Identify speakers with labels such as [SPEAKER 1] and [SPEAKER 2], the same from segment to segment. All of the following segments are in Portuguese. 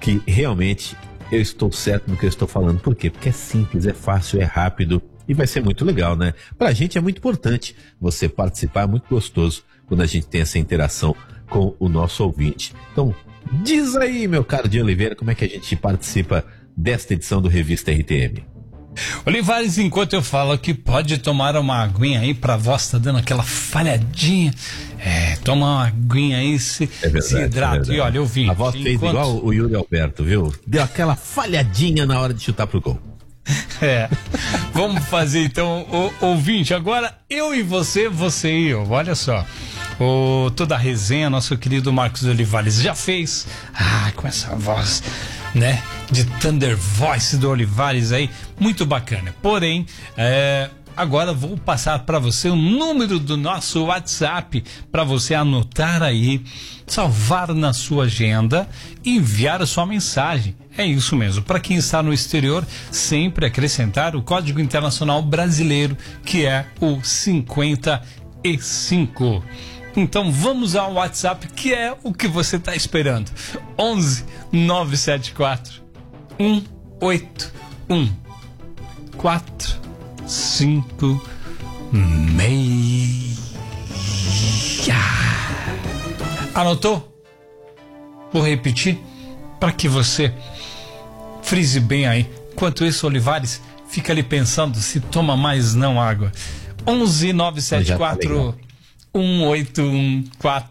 [SPEAKER 1] que realmente eu estou certo no que eu estou falando. Por quê? Porque é simples, é fácil, é rápido e vai ser muito legal, né? Pra gente é muito importante você participar, é muito gostoso quando a gente tem essa interação com o nosso ouvinte. Então, diz aí, meu caro Dinho Oliveira, como é que a gente participa desta edição do Revista RTM?
[SPEAKER 2] Olivares, enquanto eu falo aqui, pode tomar uma aguinha aí pra voz tá dando aquela falhadinha. Toma uma aguinha aí, se hidrata. E olha, eu vi.
[SPEAKER 1] A voz fez igual o Yuri Alberto, viu? Deu aquela falhadinha na hora de chutar pro gol.
[SPEAKER 2] Vamos fazer então, ouvinte, agora eu e você e eu, olha só. Toda a resenha, nosso querido Marcos Olivares já fez. Com essa voz, né? De Thunder Voice do Olivares aí, muito bacana. Porém, agora vou passar para você o número do nosso WhatsApp para você anotar aí, salvar na sua agenda e enviar a sua mensagem. É isso mesmo. Para quem está no exterior, sempre acrescentar o Código Internacional Brasileiro, que é o 55. Então vamos ao WhatsApp, que é o que você está esperando. 11 974 181 456. Anotou? Vou repetir para que você frise bem aí. Enquanto isso, Olivares fica ali pensando se toma mais não água. 11 974 181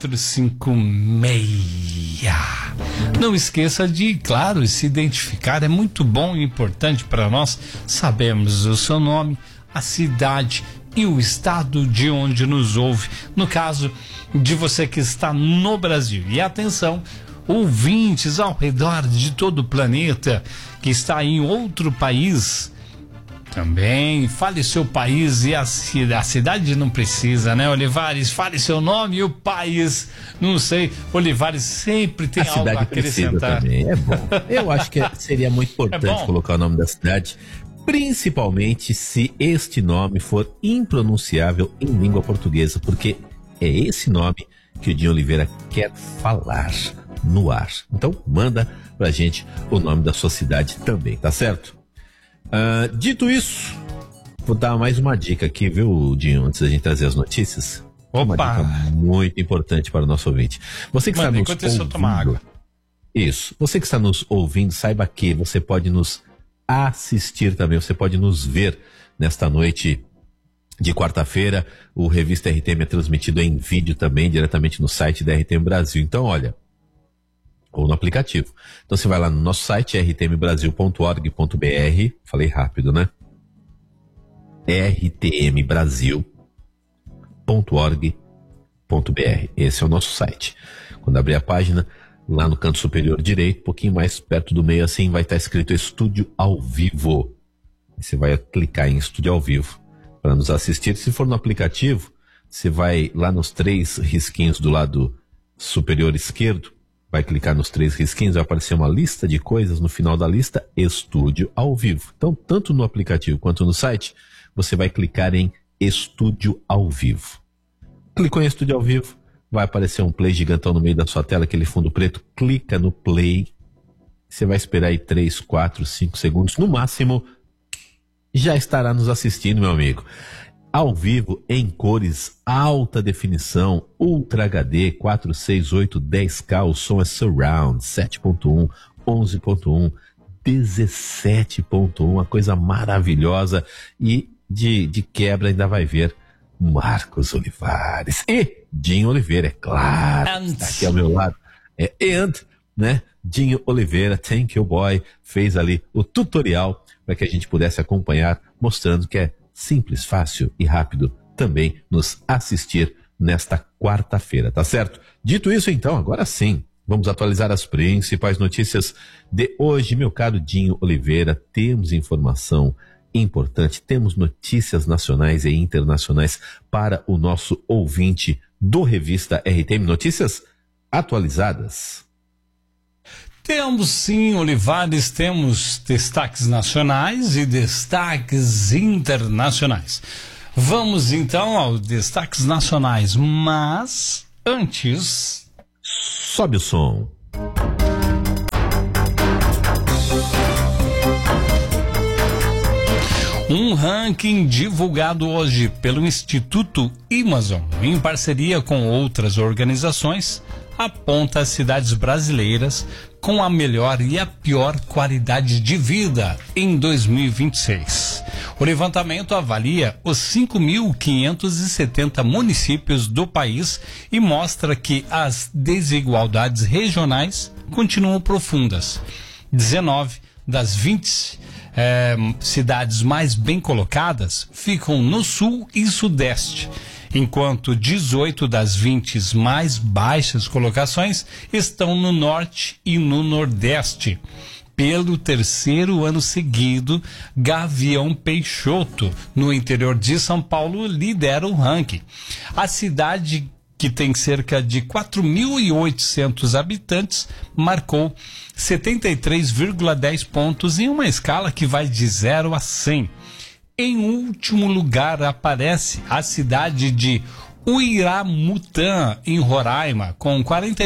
[SPEAKER 2] 456. Não esqueça de, claro, se identificar. É muito bom e importante para nós sabermos o seu nome, a cidade e o estado de onde nos ouve. No caso de você que está no Brasil. E atenção, ouvintes ao redor de todo o planeta que está em outro país, também fale seu país e a cidade não precisa, né, Olivares? Fale seu nome e o país, não sei. Olivares sempre tem algo a acrescentar.
[SPEAKER 1] Também. É bom. Eu acho que seria muito importante colocar o nome da cidade, principalmente se este nome for impronunciável em língua portuguesa, porque é esse nome que o Dinho Oliveira quer falar no ar. Então manda pra gente o nome da sua cidade também, tá certo? Dito isso, vou dar mais uma dica aqui, viu, Dinho, antes da gente trazer as notícias. Uma dica muito importante para o nosso ouvinte. Você que está nos ouvindo, tomar água. Isso. Você que está nos ouvindo, saiba que você pode nos assistir também, você pode nos ver nesta noite de quarta-feira. O Revista RTM é transmitido em vídeo também, diretamente no site da RTM Brasil. Então, olha, ou no aplicativo. Então você vai lá no nosso site, rtmbrasil.org.br, falei rápido, né? rtmbrasil.org.br, esse é o nosso site. Quando abrir a página, lá no canto superior direito, um pouquinho mais perto do meio assim, vai estar escrito Estúdio ao Vivo. Você vai clicar em Estúdio ao Vivo para nos assistir. Se for no aplicativo, você vai lá nos 3 risquinhos do lado superior esquerdo, vai clicar nos 3 risquinhos, vai aparecer uma lista de coisas, no final da lista, Estúdio ao Vivo. Então, tanto no aplicativo quanto no site, você vai clicar em Estúdio ao Vivo. Clicou em Estúdio ao Vivo, vai aparecer um play gigantão no meio da sua tela, aquele fundo preto, clica no play, você vai esperar aí 3, 4, 5 segundos, no máximo, já estará nos assistindo, meu amigo. Ao vivo, em cores, alta definição, Ultra HD, 468 10K, o som é Surround, 7.1, 11.1, 17.1, uma coisa maravilhosa. E de quebra ainda vai ver Marcos Olivares e Dinho Oliveira, é claro, está aqui ao meu lado. Né? Dinho Oliveira, thank you boy, fez ali o tutorial para que a gente pudesse acompanhar, mostrando que é simples, fácil e rápido também nos assistir nesta quarta-feira, tá certo? Dito isso, então, agora sim, vamos atualizar as principais notícias de hoje, meu caro Dinho Oliveira. Temos informação importante, temos notícias nacionais e internacionais para o nosso ouvinte do Revista RTM, notícias atualizadas.
[SPEAKER 2] Temos sim, Olivares, temos destaques nacionais e destaques internacionais. Vamos então aos destaques nacionais, mas antes...
[SPEAKER 1] Sobe o som.
[SPEAKER 2] Um ranking divulgado hoje pelo Instituto Amazon, em parceria com outras organizações, aponta as cidades brasileiras com a melhor e a pior qualidade de vida em 2026. O levantamento avalia os 5.570 municípios do país e mostra que as desigualdades regionais continuam profundas. 19 das 20 cidades mais bem colocadas ficam no sul e sudeste, enquanto 18 das 20 mais baixas colocações estão no norte e no nordeste. Pelo terceiro ano seguido, Gavião Peixoto, no interior de São Paulo, lidera o ranking. A cidade, que tem cerca de 4.800 habitantes, marcou 73,10 pontos em uma escala que vai de 0 a 100. Em último lugar aparece a cidade de Uiramutã, em Roraima, com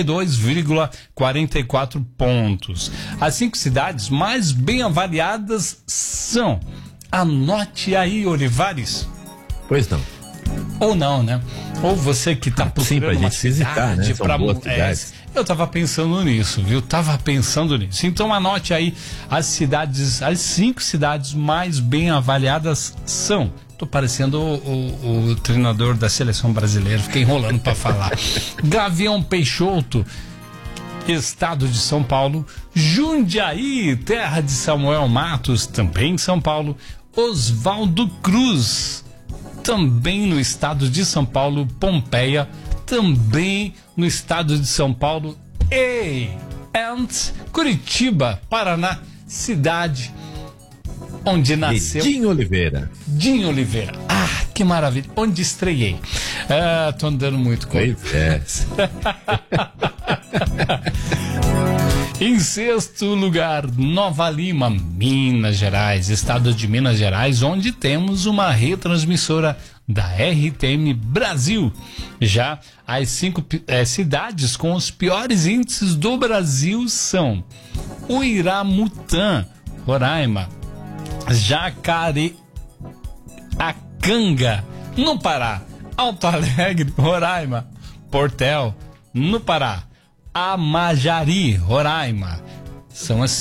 [SPEAKER 2] 42,44 pontos. As 5 cidades mais bem avaliadas são... Anote aí, Olivares.
[SPEAKER 1] Pois não.
[SPEAKER 2] Ou não, né? Ou você que está procurando
[SPEAKER 1] pra gente visitar, né? São boas cidades.
[SPEAKER 2] Eu tava pensando nisso, viu? Então anote aí as cidades, as 5 cidades mais bem avaliadas são... Tô parecendo o treinador da seleção brasileira, fiquei enrolando para falar. Gavião Peixoto, estado de São Paulo. Jundiaí, terra de Samuel Matos, também em São Paulo. Oswaldo Cruz, também no estado de São Paulo. Pompeia, também no estado de São Paulo. E Curitiba, Paraná, cidade onde nasceu
[SPEAKER 1] Dinho Oliveira.
[SPEAKER 2] Dinho Oliveira. Ah, que maravilha. Onde estreiei. Tô andando muito com
[SPEAKER 1] ele.
[SPEAKER 2] Em sexto lugar, Nova Lima, Minas Gerais, estado de Minas Gerais, onde temos uma retransmissora da RTM Brasil. Já as 5 cidades com os piores índices do Brasil são Uiramutã, Roraima, Jacareacanga, no Pará, Alto Alegre, Roraima, Portel, no Pará, Amajari, Roraima. São as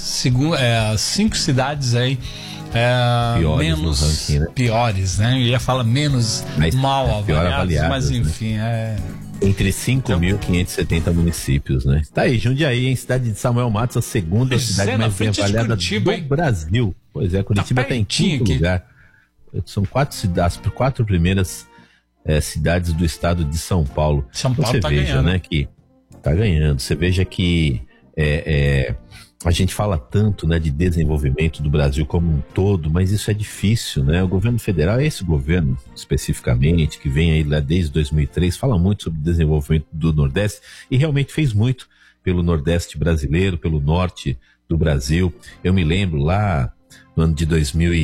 [SPEAKER 2] 5 cidades aí
[SPEAKER 1] piores
[SPEAKER 2] menos
[SPEAKER 1] no ranking, né?
[SPEAKER 2] Piores, né? Eu ia falar menos mal avaliadas, mas enfim,
[SPEAKER 1] né? Entre 5.570 municípios, né? Tá aí, Jundiaí, em cidade de Samuel Matos, a segunda cidade mais bem avaliada do Brasil. Pois é, Curitiba tá em quinto lugar. São 4 cidades, 4 primeiras cidades do estado de São Paulo.
[SPEAKER 2] São Paulo
[SPEAKER 1] você
[SPEAKER 2] tá
[SPEAKER 1] veja,
[SPEAKER 2] ganhando,
[SPEAKER 1] né, que tá ganhando. Você veja que a gente fala tanto, né, de desenvolvimento do Brasil como um todo, mas isso é difícil, né? O governo federal, esse governo especificamente, que vem aí lá desde 2003, fala muito sobre o desenvolvimento do Nordeste e realmente fez muito pelo Nordeste brasileiro, pelo Norte do Brasil. Eu me lembro lá no ano de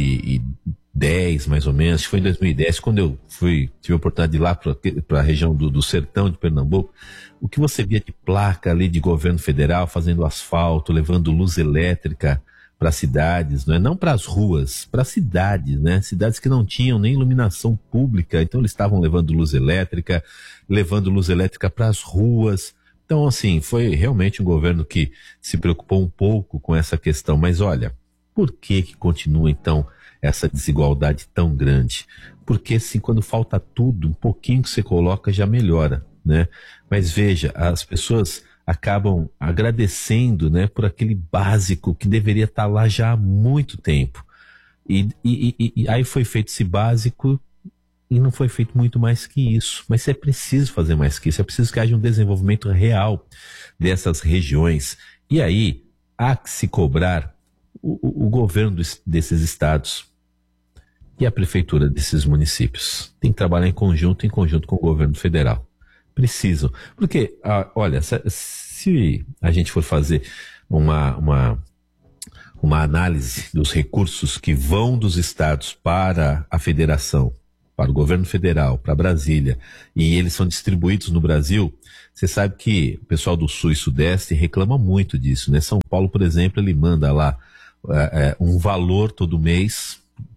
[SPEAKER 1] 2010, mais ou menos, foi em 2010, quando eu tive a oportunidade de ir lá para a região do sertão de Pernambuco, o que você via de placa ali de governo federal fazendo asfalto, levando luz elétrica para cidades, não para as ruas, para cidades, né? Cidades que não tinham nem iluminação pública, então eles estavam levando luz elétrica para as ruas. Então, assim, foi realmente um governo que se preocupou um pouco com essa questão. Mas olha, por que continua então essa desigualdade tão grande? Porque assim, quando falta tudo, um pouquinho que você coloca já melhora, né? Mas veja, as pessoas acabam agradecendo, né, por aquele básico que deveria estar lá já há muito tempo. E aí foi feito esse básico e não foi feito muito mais que isso. Mas é preciso fazer mais que isso, é preciso que haja um desenvolvimento real dessas regiões. E aí há que se cobrar o governo desses estados e a prefeitura desses municípios. Tem que trabalhar em conjunto com o governo federal. Precisam. Porque, olha, se a gente for fazer uma análise dos recursos que vão dos estados para a federação, para o governo federal, para Brasília, e eles são distribuídos no Brasil, você sabe que o pessoal do Sul e Sudeste reclama muito disso, né? São Paulo, por exemplo, ele manda lá um valor todo mês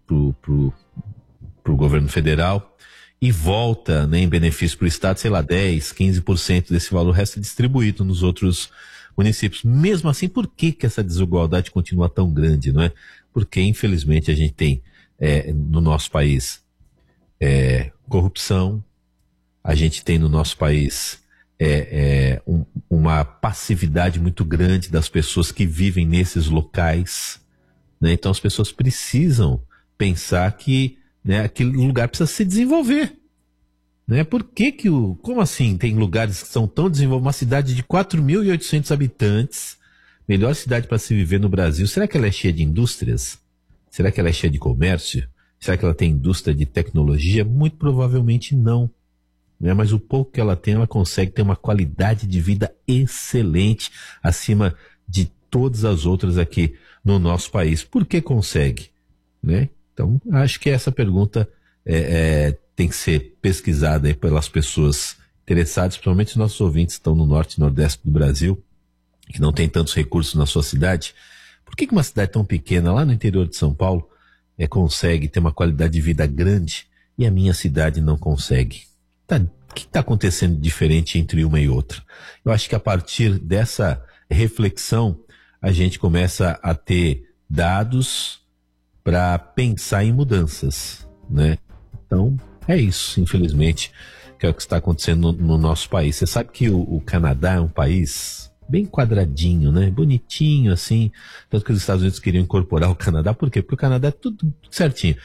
[SPEAKER 1] pro governo federal e volta, né, em benefício para o Estado, sei lá, 10, 15% desse valor, o resto é distribuído nos outros municípios. Mesmo assim, por que essa desigualdade continua tão grande, não é? Porque, infelizmente, a gente tem no nosso país corrupção, a gente tem no nosso país uma passividade muito grande das pessoas que vivem nesses locais, né? Então as pessoas precisam pensar que, né, aquele lugar precisa se desenvolver, né? Como assim tem lugares que são tão desenvolvidos? Uma cidade de 4.800 habitantes, melhor cidade para se viver no Brasil, será que ela é cheia de indústrias? Será que ela é cheia de comércio? Será que ela tem indústria de tecnologia? Muito provavelmente não, né? Mas o pouco que ela tem, ela consegue ter uma qualidade de vida excelente, acima de todas as outras aqui no nosso país. Por que consegue, né? Então, acho que essa pergunta tem que ser pesquisada aí pelas pessoas interessadas, principalmente os nossos ouvintes que estão no norte e nordeste do Brasil, que não tem tantos recursos na sua cidade. Por que uma cidade tão pequena, lá no interior de São Paulo, consegue ter uma qualidade de vida grande e a minha cidade não consegue? O que está acontecendo de diferente entre uma e outra? Eu acho que a partir dessa reflexão, a gente começa a ter dados para pensar em mudanças, né? Então, é isso, infelizmente, que é o que está acontecendo no nosso país. Você sabe que o Canadá é um país bem quadradinho, né? Bonitinho, assim. Tanto que os Estados Unidos queriam incorporar o Canadá. Por quê? Porque o Canadá é tudo certinho.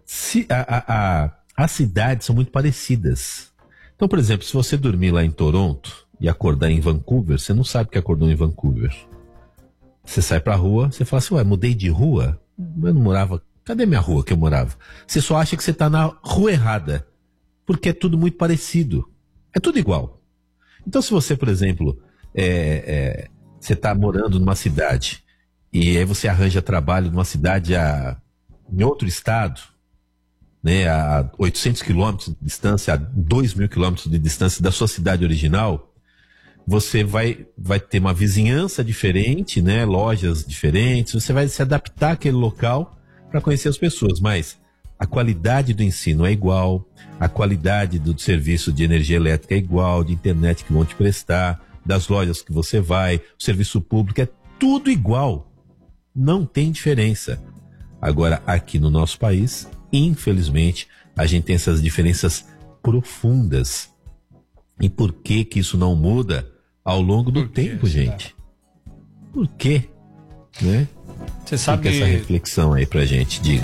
[SPEAKER 1] As cidades são muito parecidas. Então, por exemplo, se você dormir lá em Toronto e acordar em Vancouver, você não sabe que acordou em Vancouver. Você sai pra rua, você fala assim, ué, mudei de rua? Eu não morava... Cadê minha rua que eu morava? Você só acha que você tá na rua errada, porque é tudo muito parecido. É tudo igual. Então, se você, por exemplo, você tá morando numa cidade e aí você arranja trabalho numa cidade em outro estado, né, a 800 quilômetros de distância, a 2.000 quilômetros de distância da sua cidade original, você vai ter uma vizinhança diferente, né, lojas diferentes, você vai se adaptar àquele local para conhecer as pessoas, mas a qualidade do ensino é igual, a qualidade do serviço de energia elétrica é igual, de internet que vão te prestar, das lojas que você vai, o serviço público, é tudo igual, não tem diferença. Agora, aqui no nosso país, infelizmente, a gente tem essas diferenças profundas. E por que isso não muda ao longo do tempo, gente? Por quê? Né?
[SPEAKER 2] Você sabe...
[SPEAKER 1] Fica essa reflexão aí pra gente, diga.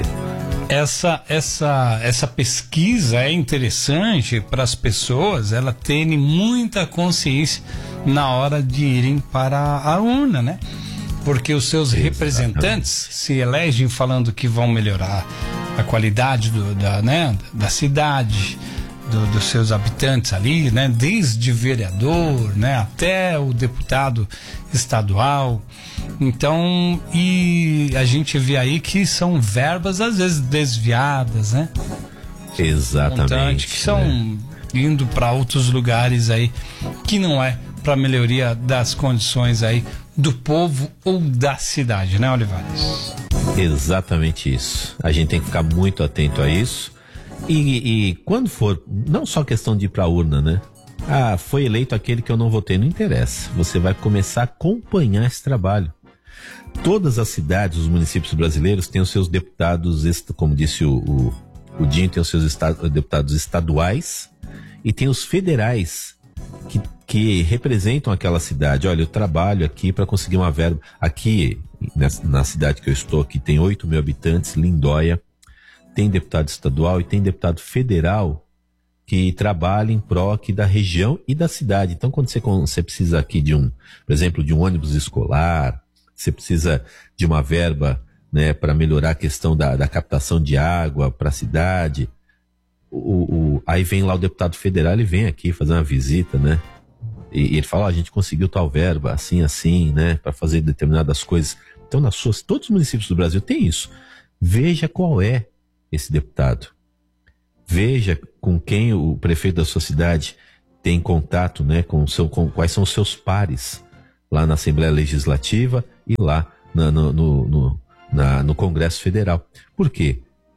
[SPEAKER 2] Essa pesquisa é interessante para as pessoas, ela terem muita consciência na hora de irem para a urna, né? Porque os seus representantes se elegem falando que vão melhorar a qualidade da cidade, dos seus habitantes ali, né? Desde vereador, né? Até o deputado estadual. Então, e a gente vê aí que são verbas às vezes desviadas, né?
[SPEAKER 1] Exatamente.
[SPEAKER 2] Que são indo para outros lugares aí que não é para melhoria das condições aí do povo ou da cidade, né, Olivares?
[SPEAKER 1] Exatamente isso. A gente tem que ficar muito atento a isso. E quando for, não só questão de ir para a urna, né? Ah, foi eleito aquele que eu não votei, não interessa. Você vai começar a acompanhar esse trabalho. Todas as cidades, os municípios brasileiros têm os seus deputados, como disse o Dinho, tem os seus deputados estaduais e tem os federais que representam aquela cidade. Olha, eu trabalho aqui para conseguir uma verba. Aqui, na cidade que eu estou, aqui tem 8.000 habitantes, Lindóia, tem deputado estadual e tem deputado federal que trabalha em pró aqui da região e da cidade. Então, quando você precisa aqui por exemplo, de um ônibus escolar, você precisa de uma verba, né, para melhorar a questão da captação de água para a cidade, aí vem lá o deputado federal, ele vem aqui fazer uma visita, né? E ele fala, a gente conseguiu tal verba, assim, né, para fazer determinadas coisas. Então, todos os municípios do Brasil tem isso. Veja qual é esse deputado. Veja com quem o prefeito da sua cidade tem contato, né, com quais são os seus pares lá na Assembleia Legislativa e lá no Congresso Federal. Por quê?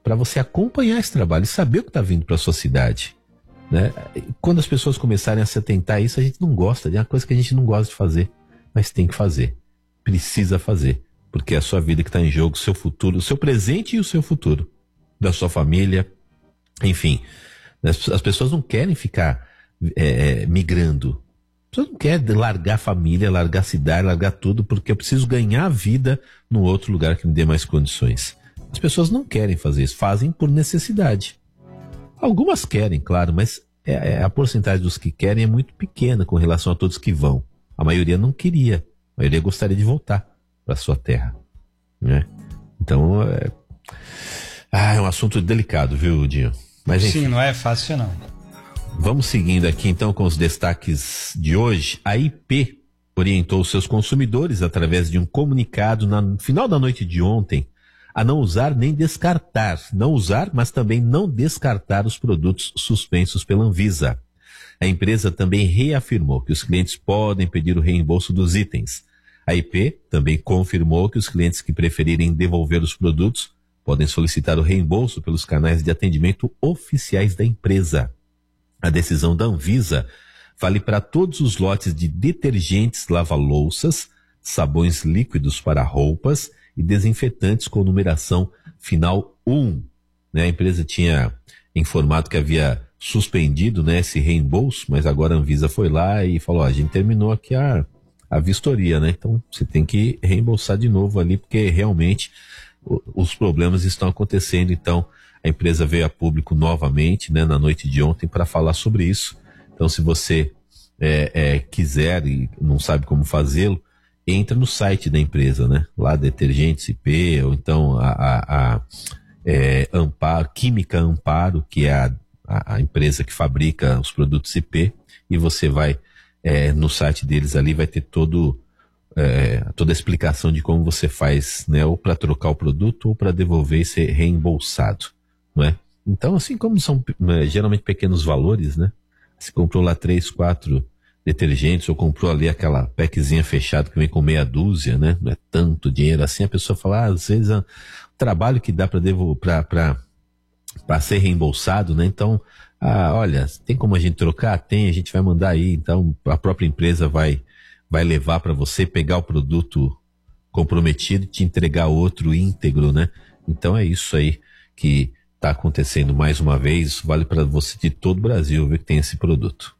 [SPEAKER 1] para você acompanhar esse trabalho e saber o que está vindo para sua cidade, né? Quando as pessoas começarem a se atentar a isso, a gente não gosta, é uma coisa que a gente não gosta de fazer, mas tem que fazer, precisa fazer, porque é a sua vida que está em jogo, o seu futuro, o seu presente e o seu futuro, da sua família, enfim. As pessoas não querem ficar migrando. As pessoas não querem largar a família, largar a cidade, largar tudo, porque eu preciso ganhar a vida num outro lugar que me dê mais condições. As pessoas não querem fazer isso, fazem por necessidade. Algumas querem, claro, mas a porcentagem dos que querem é muito pequena com relação a todos que vão. A maioria não queria, a maioria gostaria de voltar para sua terra, né? Então, é um assunto delicado, viu, Dinho? Mas, enfim,
[SPEAKER 2] sim, não é fácil não.
[SPEAKER 1] Vamos seguindo aqui então com os destaques de hoje. A IP orientou seus consumidores através de um comunicado no final da noite de ontem a não usar nem descartar, não usar, mas também não descartar os produtos suspensos pela Anvisa. A empresa também reafirmou que os clientes podem pedir o reembolso dos itens. A IP também confirmou que os clientes que preferirem devolver os produtos podem solicitar o reembolso pelos canais de atendimento oficiais da empresa. A decisão da Anvisa vale para todos os lotes de detergentes lava-louças, sabões líquidos para roupas e desinfetantes com numeração final 1. A empresa tinha informado que havia suspendido, esse reembolso, mas agora a Anvisa foi lá e falou, a gente terminou aqui a vistoria, então você tem que reembolsar de novo ali, porque realmente os problemas estão acontecendo. Então a empresa veio a público novamente, na noite de ontem, para falar sobre isso. Então, se você quiser e não sabe como fazê-lo, entra no site da empresa, lá Detergentes IP, ou então Amparo, Química Amparo, que é a empresa que fabrica os produtos IP, e você vai no site deles ali, vai ter toda a explicação de como você faz, ou para trocar o produto ou para devolver e ser reembolsado, não é? Então, assim, como são geralmente pequenos valores, você comprou lá 3, 4 detergentes, ou comprou ali aquela packzinha fechada que vem com meia dúzia, não é tanto dinheiro assim, a pessoa fala, às vezes o trabalho que dá para ser reembolsado, então, olha, tem como a gente trocar? Tem, a gente vai mandar aí, então a própria empresa vai levar para você pegar o produto comprometido e te entregar outro íntegro, Então é isso aí que está acontecendo mais uma vez. Isso vale para você de todo o Brasil, ver que tem esse produto.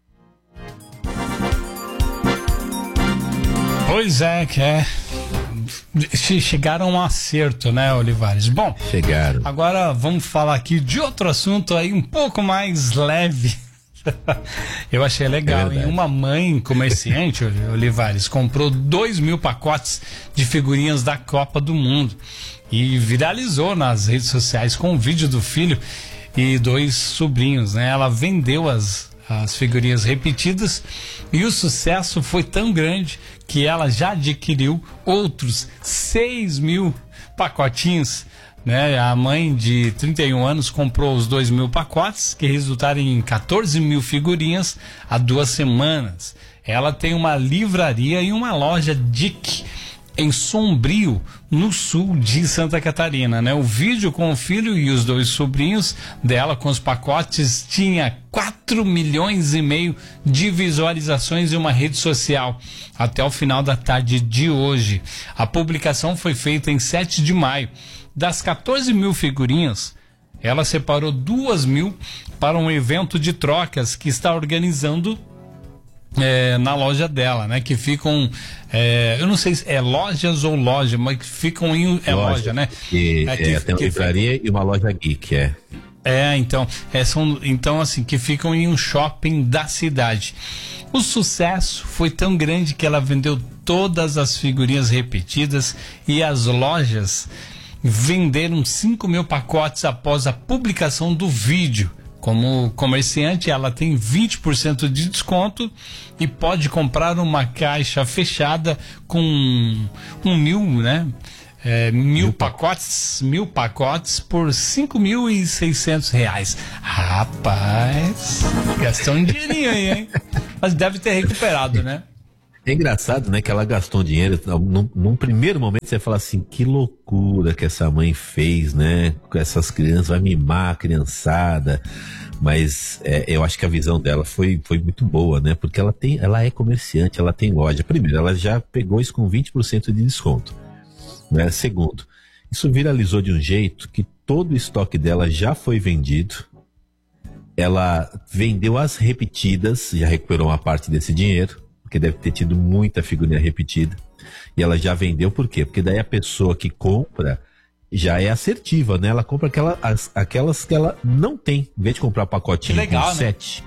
[SPEAKER 2] Pois é, chegaram a um acerto, Olivares? Bom,
[SPEAKER 1] chegaram.
[SPEAKER 2] Agora vamos falar aqui de outro assunto aí um pouco mais leve. Eu achei legal, hein? Uma mãe comerciante, Olivares, comprou 2.000 pacotes de figurinhas da Copa do Mundo e viralizou nas redes sociais com um vídeo do filho e 2 sobrinhos, Ela vendeu as figurinhas repetidas e o sucesso foi tão grande que ela já adquiriu outros 6.000 pacotinhos. A mãe de 31 anos comprou os 2.000 pacotes, que resultaram em 14.000 figurinhas há 2 semanas. Ela tem uma livraria e uma loja DIC em Sombrio, no sul de Santa Catarina, O vídeo com o filho e os 2 sobrinhos dela com os pacotes tinha 4,5 milhões de visualizações em uma rede social até o final da tarde de hoje. A publicação foi feita em 7 de maio. Das 14.000 figurinhas, ela separou 2.000 para um evento de trocas que está organizando na loja dela, que ficam, eu não sei se é lojas ou loja, mas que ficam em loja,
[SPEAKER 1] tem uma livraria e uma loja geek,
[SPEAKER 2] então assim, que ficam em um shopping da cidade. O sucesso foi tão grande que ela vendeu todas as figurinhas repetidas e as lojas venderam 5.000 pacotes após a publicação do vídeo. Como comerciante, ela tem 20% de desconto e pode comprar uma caixa fechada com 1.000, 1.000 pacotes por R$5.600. Rapaz, gastou um dinheirinho aí, hein? Mas deve ter recuperado,
[SPEAKER 1] É engraçado, né, que ela gastou um dinheiro. Num primeiro momento você fala assim, que loucura que essa mãe fez, né? Com essas crianças, vai mimar a criançada. Mas eu acho que a visão dela foi muito boa, né? Porque ela é comerciante, ela tem loja. Primeiro, ela já pegou isso com 20% de desconto, né? Segundo, isso viralizou de um jeito que todo o estoque dela já foi vendido. Ela vendeu as repetidas, já recuperou uma parte desse dinheiro, porque deve ter tido muita figurinha repetida. E ela já vendeu por quê? Porque daí a pessoa que compra já é assertiva, né? Ela compra aquelas que ela não tem. Em vez de comprar pacotinho
[SPEAKER 2] legal,
[SPEAKER 1] com
[SPEAKER 2] né?
[SPEAKER 1] 7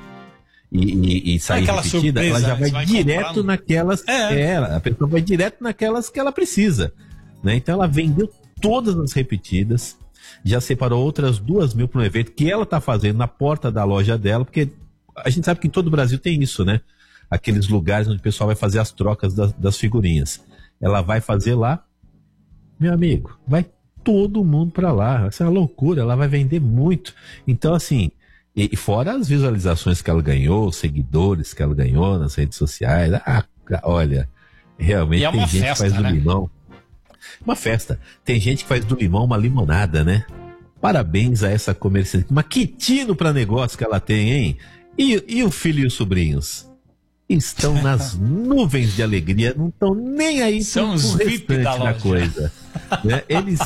[SPEAKER 1] e sair repetida,
[SPEAKER 2] surpresa,
[SPEAKER 1] ela já
[SPEAKER 2] né?
[SPEAKER 1] vai direto naquelas. A pessoa vai direto naquelas que ela precisa, né? Então ela vendeu todas as repetidas, já separou outras 2.000 para um evento que ela tá fazendo na porta da loja dela, porque a gente sabe que em todo o Brasil tem isso, né? Aqueles lugares onde o pessoal vai fazer as trocas das figurinhas. Ela vai fazer lá, meu amigo, vai todo mundo para lá. Vai ser uma loucura, ela vai vender muito. Então, assim, e fora as visualizações que ela ganhou, os seguidores que ela ganhou nas redes sociais. Olha, realmente tem gente que faz do limão. Uma festa. Tem gente que faz do limão uma limonada, né? Parabéns a essa comerciante. Mas que tino para negócio que ela tem, hein? E o filho e os sobrinhos? Estão nas nuvens de alegria, não estão nem aí
[SPEAKER 2] são os VIP da
[SPEAKER 1] coisa. Né?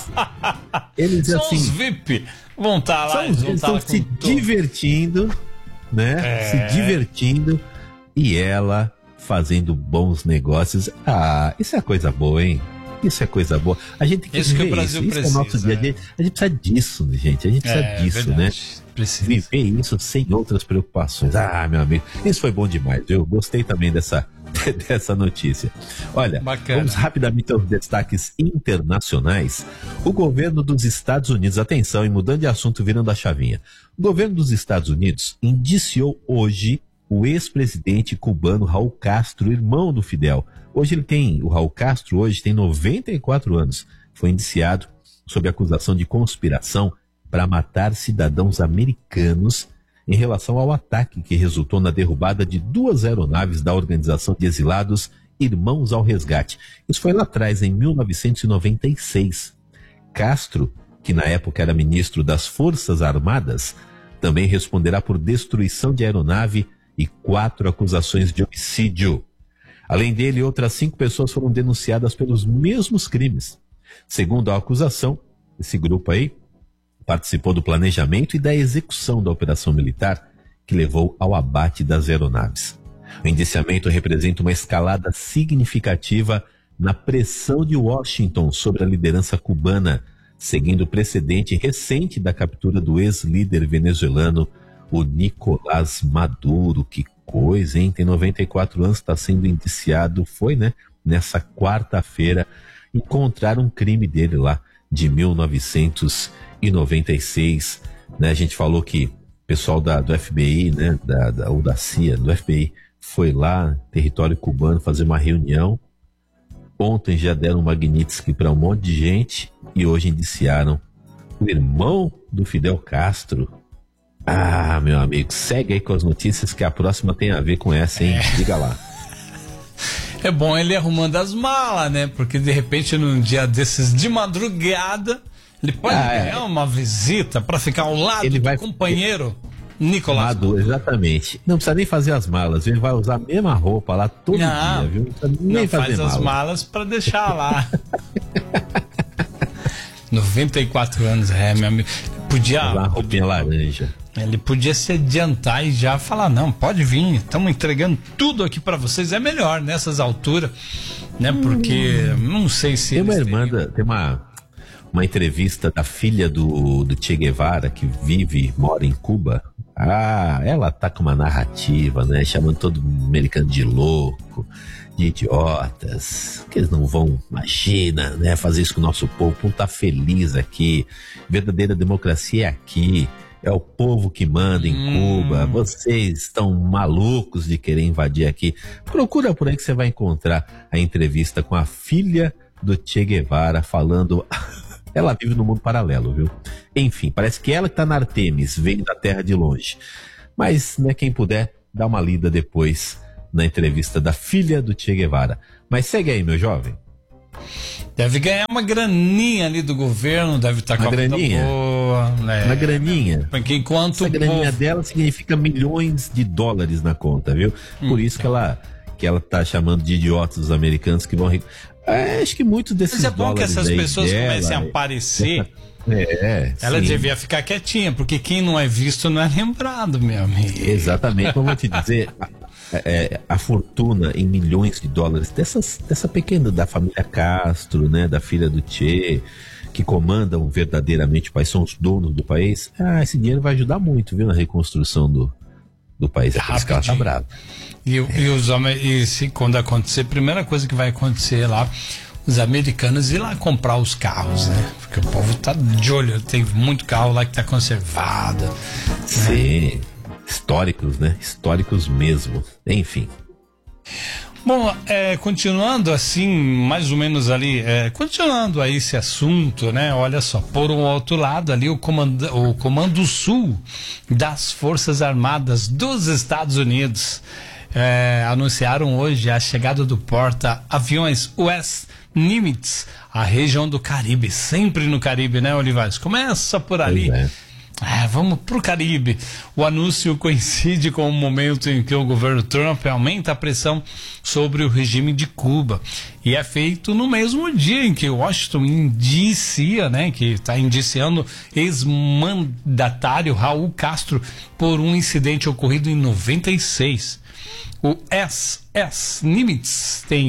[SPEAKER 1] Eles
[SPEAKER 2] são
[SPEAKER 1] assim,
[SPEAKER 2] os VIP. Vão estar lá,
[SPEAKER 1] estão se divertindo, né? Se divertindo, e ela fazendo bons negócios. Isso é coisa boa, hein? Isso é coisa boa. A gente tem que
[SPEAKER 2] viver
[SPEAKER 1] que o Brasil isso. Precisa, isso é o nosso dia a dia. A gente precisa disso, gente. A gente precisa disso, verdade. Né?
[SPEAKER 2] Precisa.
[SPEAKER 1] Viver isso sem outras preocupações. Meu amigo, isso foi bom demais. Eu gostei também dessa notícia. Olha, bacana. Vamos rapidamente aos destaques internacionais. O governo dos Estados Unidos, atenção, e mudando de assunto, virando a chavinha. O governo dos Estados Unidos indiciou hoje o ex-presidente cubano Raul Castro, irmão do Fidel. O Raul Castro hoje tem 94 anos. Foi indiciado sob acusação de conspiração para matar cidadãos americanos em relação ao ataque que resultou na derrubada de 2 aeronaves da Organização de Exilados Irmãos ao Resgate. Isso foi lá atrás, em 1996. Castro, que na época era ministro das Forças Armadas, também responderá por destruição de aeronave e 4 acusações de homicídio. Além dele, outras 5 pessoas foram denunciadas pelos mesmos crimes. Segundo a acusação, esse grupo aí participou do planejamento e da execução da operação militar que levou ao abate das aeronaves. O indiciamento representa uma escalada significativa na pressão de Washington sobre a liderança cubana, seguindo o precedente recente da captura do ex-líder venezuelano, o Nicolás Maduro. Que coisa, hein? Tem 94 anos, está sendo indiciado. Foi, né? Nessa quarta-feira, encontraram um crime dele lá, de 1996. Né? A gente falou que o pessoal do FBI, né? Ou da CIA, do FBI, foi lá, território cubano, fazer uma reunião. Ontem já deram um Magnitsky para um monte de gente e hoje indiciaram o irmão do Fidel Castro. Meu amigo, segue aí com as notícias que a próxima tem a ver com essa, hein? Diga lá.
[SPEAKER 2] É bom ele arrumando as malas, né? Porque de repente num dia desses de madrugada ele pode ganhar uma visita para ficar ao lado do companheiro Nicolás
[SPEAKER 1] Maduro. Exatamente. Não precisa nem fazer as malas, ele vai usar a mesma roupa lá todo dia, viu? Não precisa nem fazer
[SPEAKER 2] as malas para deixar lá. 94 anos, meu amigo.
[SPEAKER 1] Uma roupinha laranja.
[SPEAKER 2] Ele podia se adiantar e já falar, não, pode vir, estamos entregando tudo aqui para vocês. É melhor nessas alturas, né? Porque não sei se...
[SPEAKER 1] Tem uma entrevista da filha do Che Guevara, que mora em Cuba. Ela tá com uma narrativa, né? Chamando todo americano de louco, de idiotas, que eles não vão, imagina, né? Fazer isso com o nosso povo. O povo tá feliz aqui. Verdadeira democracia é aqui. É o povo que manda em Cuba. Vocês estão malucos de querer invadir aqui. Procura por aí que você vai encontrar a entrevista com a filha do Che Guevara falando... Ela vive no mundo paralelo, viu? Enfim, parece que ela que tá na Artemis, veio da terra de longe. Mas, né, quem puder, dá uma lida depois na entrevista da filha do Che Guevara. Mas segue aí, meu jovem.
[SPEAKER 2] Deve ganhar uma graninha ali do governo, deve estar com a vida boa.
[SPEAKER 1] Uma graninha.
[SPEAKER 2] Porque enquanto
[SPEAKER 1] essa graninha dela significa milhões de dólares na conta, viu? Por isso que ela tá chamando de idiotas os americanos que vão... acho que muitos desses dólares...
[SPEAKER 2] Mas é bom que essas pessoas
[SPEAKER 1] dela,
[SPEAKER 2] comecem a aparecer. Ela
[SPEAKER 1] sim.
[SPEAKER 2] devia ficar quietinha, porque quem não é visto não é lembrado, meu amigo.
[SPEAKER 1] Exatamente, mas vou te dizer... a fortuna em milhões de dólares dessa pequena, da família Castro, né, da filha do Che, que comandam verdadeiramente o país, são os donos do país. Esse dinheiro vai ajudar muito, viu, na reconstrução do país. É por isso que ela tá brava.
[SPEAKER 2] Quando acontecer, a primeira coisa que vai acontecer lá, os americanos ir lá comprar os carros, né? Porque o povo tá de olho, tem muito carro lá que tá conservado.
[SPEAKER 1] Sim. Né? Históricos, né? Históricos mesmo. Enfim.
[SPEAKER 2] Bom, continuando assim, mais ou menos ali, continuando aí esse assunto, né? Olha só, por um outro lado ali, o Comando Sul das Forças Armadas dos Estados Unidos anunciaram hoje a chegada do porta-aviões US Nimitz, a região do Caribe, sempre no Caribe, né, Olivares? Começa por ali. Vamos pro Caribe. O anúncio coincide com o momento em que o governo Trump aumenta a pressão sobre o regime de Cuba. E é feito no mesmo dia em que Washington indicia, né, que está indiciando ex-mandatário Raul Castro por um incidente ocorrido em 96. O SS Nimitz tem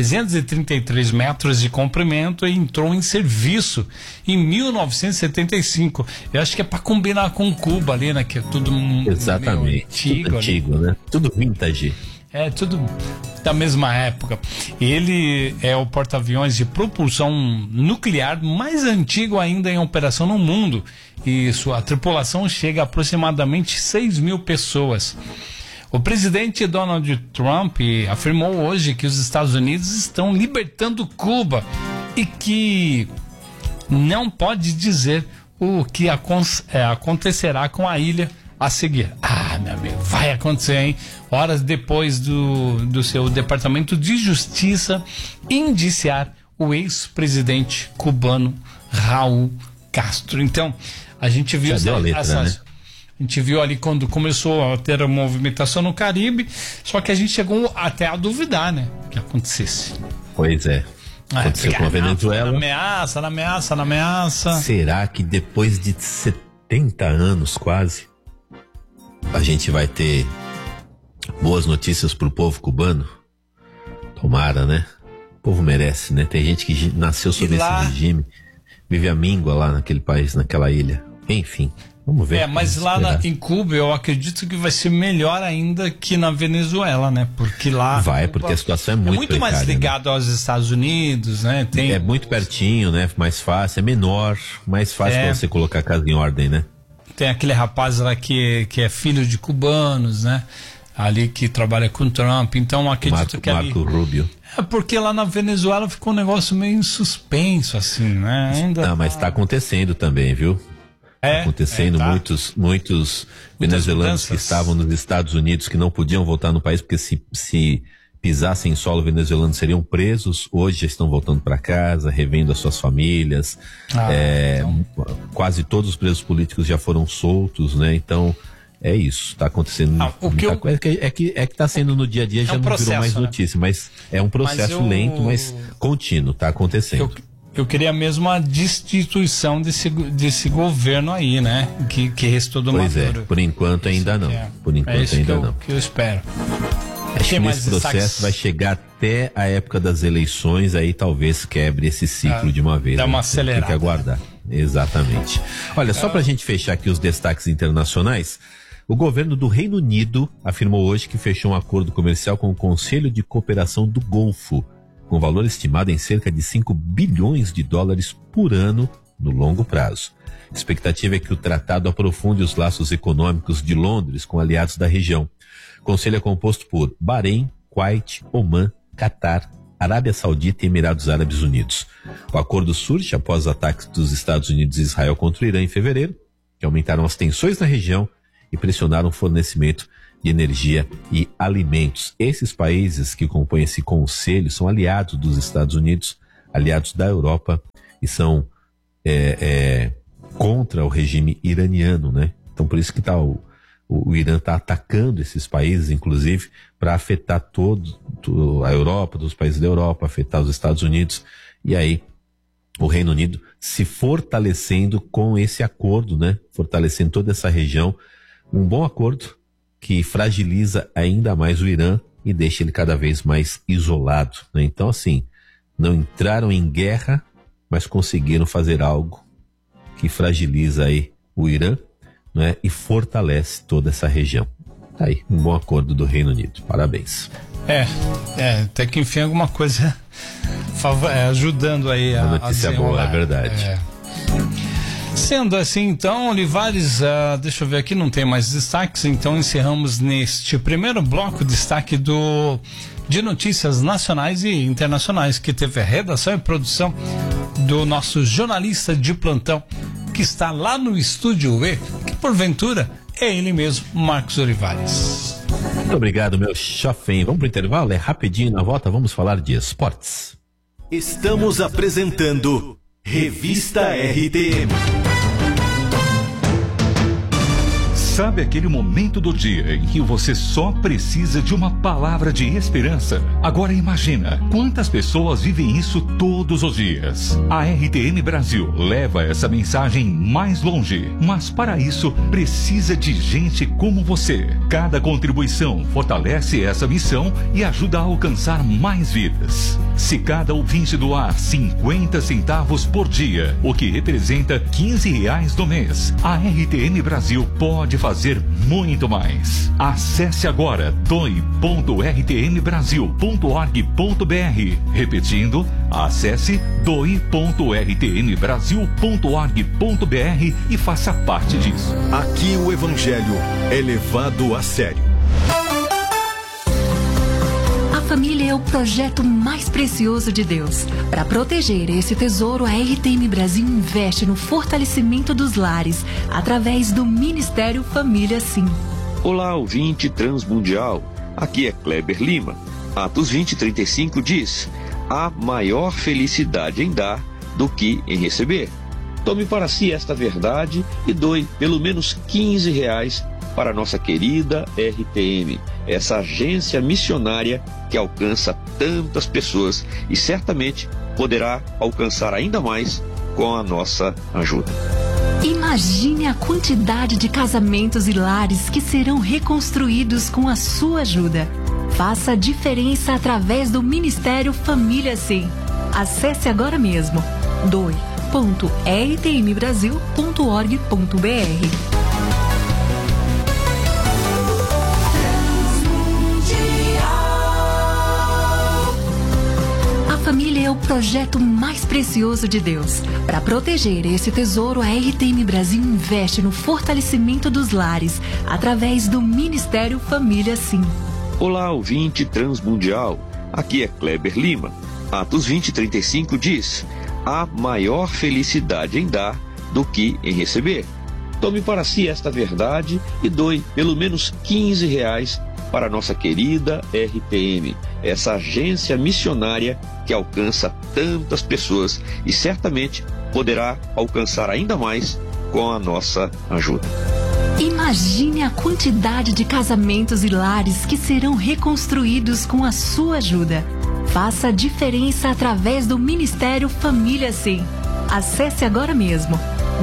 [SPEAKER 2] 333 metros de comprimento e entrou em serviço em 1975. Eu acho que é para combinar com Cuba ali, né? Que é tudo
[SPEAKER 1] exatamente, tudo antigo, né? Tudo vintage.
[SPEAKER 2] Tudo da mesma época. Ele é o porta-aviões de propulsão nuclear mais antigo ainda em operação no mundo. E sua tripulação chega a aproximadamente 6.000 pessoas. O presidente Donald Trump afirmou hoje que os Estados Unidos estão libertando Cuba e que não pode dizer o que acontecerá com a ilha a seguir. Meu amigo, vai acontecer, hein? Horas depois do seu Departamento de Justiça indiciar o ex-presidente cubano Raul Castro. Então, a gente viu
[SPEAKER 1] né?
[SPEAKER 2] A gente viu ali quando começou a ter a movimentação no Caribe, só que a gente chegou até a duvidar, né? Que acontecesse.
[SPEAKER 1] Pois é. Aconteceu com a Venezuela.
[SPEAKER 2] Na ameaça.
[SPEAKER 1] Será que depois de 70 anos quase, a gente vai ter boas notícias pro povo cubano? Tomara, né? O povo merece, né? Tem gente que nasceu sob esse regime, vive a míngua lá naquele país, naquela ilha. Enfim. Vamos ver.
[SPEAKER 2] Mas lá em Cuba eu acredito que vai ser melhor ainda que na Venezuela, né? Porque lá...
[SPEAKER 1] porque a situação é muito precária,
[SPEAKER 2] mais ligado, né, aos Estados Unidos, né?
[SPEAKER 1] É muito pertinho, né? Mais fácil, é menor, mais fácil pra você colocar a casa em ordem, né?
[SPEAKER 2] Tem aquele rapaz lá que é filho de cubanos, né? Ali que trabalha com Trump, então acredito que
[SPEAKER 1] Marco Rubio.
[SPEAKER 2] Porque lá na Venezuela ficou um negócio meio em suspenso, assim, né?
[SPEAKER 1] Mas tá acontecendo também, viu? Acontecendo, muitos venezuelanos que estavam nos Estados Unidos que não podiam voltar no país porque se pisassem em solo venezuelano seriam presos, hoje já estão voltando para casa, revendo as suas famílias. Quase todos os presos políticos já foram soltos, né? Então é isso, tá acontecendo muita coisa. É que tá sendo no dia a dia, já não virou mais notícia, mas é um processo lento, mas contínuo, tá acontecendo.
[SPEAKER 2] Eu queria mesmo a destituição desse governo aí, né? Que restou do Maduro.
[SPEAKER 1] Por enquanto ainda não. Por enquanto ainda não.
[SPEAKER 2] Que eu espero.
[SPEAKER 1] Acho que esse processo vai chegar até a época das eleições, aí talvez quebre esse ciclo de uma vez.
[SPEAKER 2] Dá uma acelerada.
[SPEAKER 1] Tem que aguardar. Exatamente. Olha, só pra gente fechar aqui os destaques internacionais, o governo do Reino Unido afirmou hoje que fechou um acordo comercial com o Conselho de Cooperação do Golfo, com valor estimado em cerca de 5 bilhões de dólares por ano no longo prazo. A expectativa é que o tratado aprofunde os laços econômicos de Londres com aliados da região. O conselho é composto por Bahrein, Kuwait, Omã, Catar, Arábia Saudita e Emirados Árabes Unidos. O acordo surge após os ataques dos Estados Unidos e Israel contra o Irã em fevereiro, que aumentaram as tensões na região e pressionaram o fornecimento de energia e alimentos. Esses países que compõem esse conselho são aliados dos Estados Unidos, aliados da Europa e são contra o regime iraniano, né? Então por isso que o Irã está atacando esses países, inclusive, para afetar a Europa, dos países da Europa, afetar os Estados Unidos, e aí o Reino Unido se fortalecendo com esse acordo, né? Fortalecendo toda essa região, um bom acordo que fragiliza ainda mais o Irã e deixa ele cada vez mais isolado, né? Então, assim, não entraram em guerra, mas conseguiram fazer algo que fragiliza aí o Irã, né, e fortalece toda essa região. Tá aí, um bom acordo do Reino Unido. Parabéns.
[SPEAKER 2] Até que enfim alguma coisa ajudando aí a
[SPEAKER 1] notícia boa, é verdade.
[SPEAKER 2] Sendo assim, então, Olivares, deixa eu ver aqui, não tem mais destaques, então encerramos neste primeiro bloco destaque de notícias nacionais e internacionais, que teve a redação e produção do nosso jornalista de plantão, que está lá no Estúdio E, que porventura é ele mesmo, Marcos Olivares.
[SPEAKER 1] Muito obrigado, meu chofém. Vamos pro intervalo? É rapidinho, na volta vamos falar de esportes.
[SPEAKER 3] Estamos apresentando Revista RTM.
[SPEAKER 4] Sabe aquele momento do dia em que você só precisa de uma palavra de esperança? Agora imagina quantas pessoas vivem isso todos os dias. A RTM Brasil leva essa mensagem mais longe, mas para isso precisa de gente como você. Cada contribuição fortalece essa missão e ajuda a alcançar mais vidas. Se cada ouvinte doar 50 centavos por dia, o que representa R$15 no mês, a RTM Brasil pode fazer muito mais. Acesse agora doe.rtmbrasil.org.br. Repetindo, acesse doe.rtmbrasil.org.br e faça parte disso.
[SPEAKER 3] Aqui o Evangelho é levado a sério.
[SPEAKER 5] A família é o projeto mais precioso de Deus. Para proteger esse tesouro, a RTM Brasil investe no fortalecimento dos lares, através do Ministério Família Sim.
[SPEAKER 6] Olá, ouvinte transmundial. Aqui é Kleber Lima. Atos 20:35 diz: há maior felicidade em dar do que em receber. Tome para si esta verdade e doe pelo menos R$15 para a nossa querida RTM, essa agência missionária que alcança tantas pessoas e certamente poderá alcançar ainda mais com a nossa ajuda.
[SPEAKER 5] Imagine a quantidade de casamentos e lares que serão reconstruídos com a sua ajuda. Faça a diferença através do Ministério Família Sim. Acesse agora mesmo doe.rtmbrasil.org.br. A família é o projeto mais precioso de Deus. Para proteger esse tesouro, a RTM Brasil investe no fortalecimento dos lares, através do Ministério Família Sim.
[SPEAKER 6] Olá, ouvinte transmundial. Aqui é Kleber Lima. Atos 20:35 diz: há maior felicidade em dar do que em receber. Tome para si esta verdade e doe pelo menos R$15 para a nossa querida RTM, essa agência missionária que alcança tantas pessoas e certamente poderá alcançar ainda mais com a nossa ajuda.
[SPEAKER 5] Imagine a quantidade de casamentos e lares que serão reconstruídos com a sua ajuda. Faça a diferença através do Ministério Família Sim. Acesse agora mesmo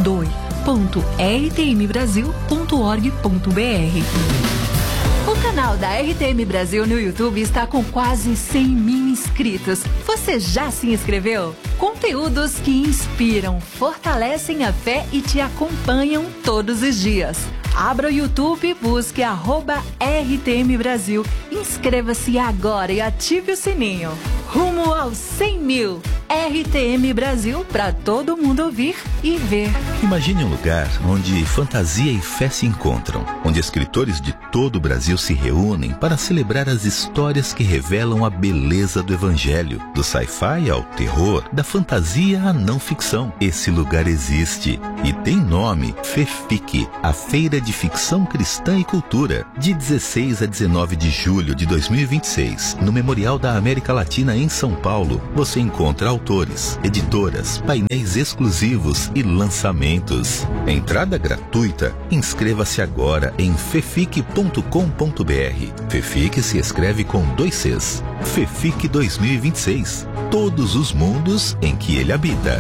[SPEAKER 5] doe.rtmbrasil.org.br. O canal da RTM Brasil no YouTube está com quase 100.000 inscritos. Você já se inscreveu? Conteúdos que inspiram, fortalecem a fé e te acompanham todos os dias. Abra o YouTube e busque @RTM Brasil. Inscreva-se agora e ative o sininho. Rumo aos 100.000. RTM Brasil, para todo mundo ouvir e ver.
[SPEAKER 7] Imagine um lugar onde fantasia e fé se encontram, onde escritores de todo o Brasil se reúnem para celebrar as histórias que revelam a beleza do Evangelho, do sci-fi ao terror, da fantasia à não ficção. Esse lugar existe e tem nome: FEFIC, a Feira de Ficção Cristã e Cultura, de 16 a 19 de julho de 2026, no Memorial da América Latina em São Paulo. Você encontra autores, editoras, painéis exclusivos e lançamentos. Entrada gratuita. Inscreva-se agora em fefic.com.br. FEFIC se escreve com 2 Cs. FEFIC 2026. Todos os mundos em que ele habita.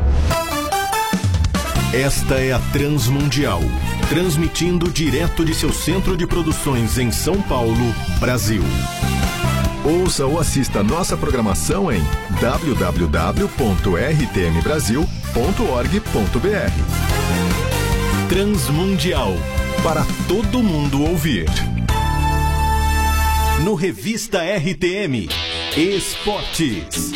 [SPEAKER 3] Esta é a Transmundial, transmitindo direto de seu centro de produções em São Paulo, Brasil. Ouça ou assista nossa programação em www.rtmbrasil.org.br. Transmundial, para todo mundo ouvir. No Revista RTM, Esportes.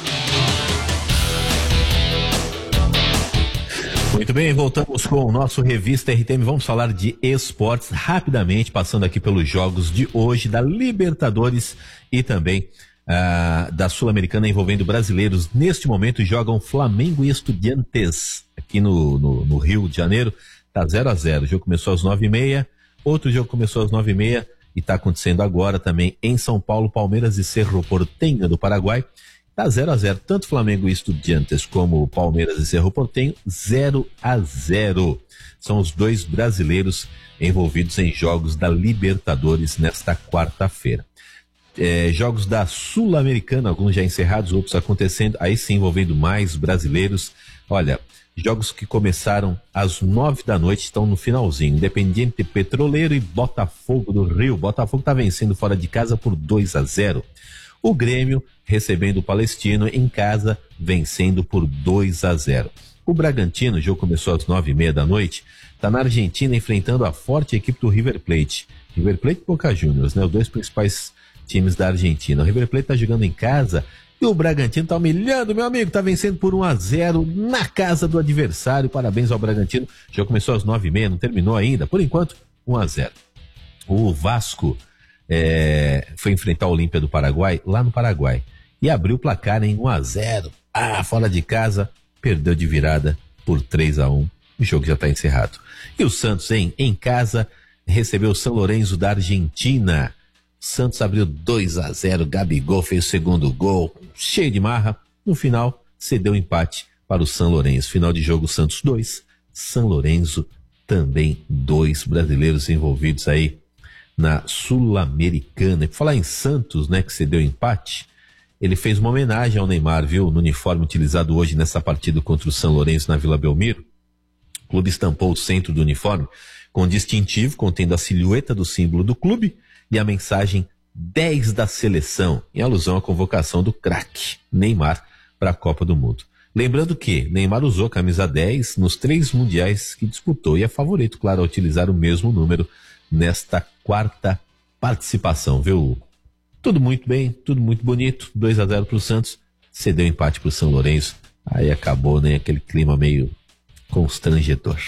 [SPEAKER 1] Muito bem, voltamos com o nosso Revista RTM. Vamos falar de esportes rapidamente, passando aqui pelos jogos de hoje da Libertadores e também da Sul-Americana envolvendo brasileiros. Neste momento jogam Flamengo e Estudiantes aqui no Rio de Janeiro. Tá 0-0. O jogo começou às 9h30. Outro jogo começou às 9h30 e está acontecendo agora também em São Paulo. Palmeiras e Cerro Porteño do Paraguai. Tá 0-0, tanto Flamengo e Estudiantes como Palmeiras e Cerro Porteño, 0-0. São os dois brasileiros envolvidos em jogos da Libertadores nesta quarta-feira. Jogos da Sul-Americana, alguns já encerrados, outros acontecendo, aí sim envolvendo mais brasileiros. Olha, jogos que começaram às 9 da noite, estão no finalzinho. Independiente Petroleiro e Botafogo do Rio. Botafogo tá vencendo fora de casa por 2-0. O Grêmio recebendo o Palestino em casa, vencendo por 2-0. O Bragantino, o jogo começou às 9h30 da noite, está na Argentina enfrentando a forte equipe do River Plate. River Plate e Boca Juniors, né? Os dois principais times da Argentina. O River Plate está jogando em casa e o Bragantino está humilhando, meu amigo, está vencendo por 1-0 na casa do adversário. Parabéns ao Bragantino. O jogo começou às 9h30, não terminou ainda. Por enquanto, 1-0. O Vasco foi enfrentar o Olímpia do Paraguai, lá no Paraguai, e abriu o placar em 1-0. Fora de casa, perdeu de virada por 3-1. O jogo já está encerrado. E o Santos, em casa, recebeu o São Lourenço da Argentina. Santos abriu 2-0, Gabigol fez o segundo gol, cheio de marra. No final, cedeu empate para o São Lourenço. Final de jogo, Santos 2, São Lourenço também 2. Brasileiros envolvidos aí na Sul-Americana. E por falar em Santos, né, que cedeu empate, ele fez uma homenagem ao Neymar, viu? No uniforme utilizado hoje nessa partida contra o São Lourenço na Vila Belmiro. O clube estampou o centro do uniforme com distintivo contendo a silhueta do símbolo do clube e a mensagem 10 da seleção, em alusão à convocação do craque Neymar para a Copa do Mundo. Lembrando que Neymar usou a camisa 10 nos 3 mundiais que disputou e é favorito, claro, a utilizar o mesmo número nesta quarta participação, viu? Tudo muito bem, tudo muito bonito, 2-0 para o Santos, cedeu empate para o São Lourenço, aí acabou, né, aquele clima meio constrangedor.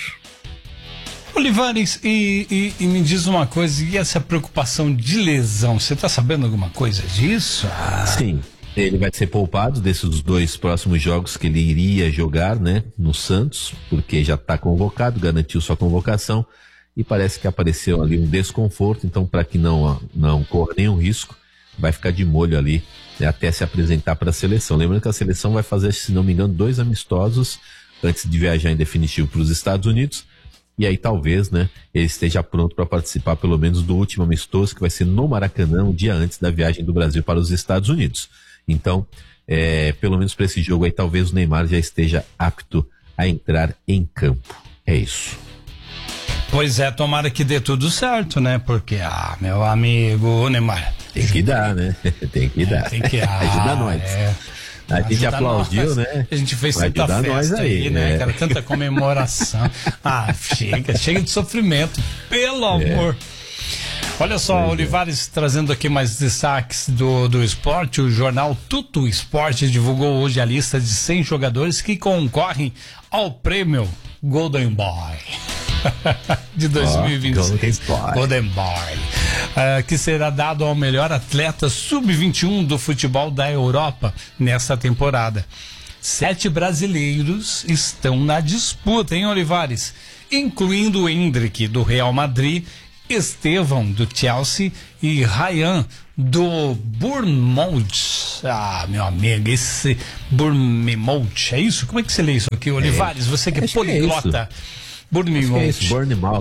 [SPEAKER 2] Olivares, e me diz uma coisa, e essa preocupação de lesão, você tá sabendo alguma coisa disso?
[SPEAKER 1] Sim, ele vai ser poupado desses 2 próximos jogos que ele iria jogar, né, no Santos, porque já está convocado, garantiu sua convocação, e parece que apareceu ali um desconforto, então para que não corra nenhum risco, vai ficar de molho ali, né, até se apresentar para a seleção. Lembrando que a seleção vai fazer, se não me engano, 2 amistosos antes de viajar em definitivo para os Estados Unidos, e aí talvez, né, ele esteja pronto para participar pelo menos do último amistoso, que vai ser no Maracanã, um dia antes da viagem do Brasil para os Estados Unidos. Então, pelo menos para esse jogo aí, talvez o Neymar já esteja apto a entrar em campo. É isso.
[SPEAKER 2] Pois é, tomara que dê tudo certo, né? Porque, meu amigo, Neymar.
[SPEAKER 1] Tem que dar, né? Tem que dar.
[SPEAKER 2] Tem que
[SPEAKER 1] ajuda nós. A gente aplaudiu, né?
[SPEAKER 2] A gente fez tanta festa aí, né? Cara, tanta comemoração. Chega de sofrimento, pelo amor. Olha só, Olivares trazendo aqui mais destaques do esporte. O jornal Tudo Esporte divulgou hoje a lista de 100 jogadores que concorrem ao prêmio Golden Boy de 2026. Golden Boy. Que será dado ao melhor atleta sub-21 do futebol da Europa nessa temporada. 7 brasileiros estão na disputa, hein, Olivares? Incluindo o Endrick, do Real Madrid, Estevão, do Chelsea, e Ryan, do Bournemouth. Ah, meu amigo, esse Bournemouth, é isso? Como é que você lê isso aqui, Olivares? Você que é poliglota.
[SPEAKER 1] Bournemouth.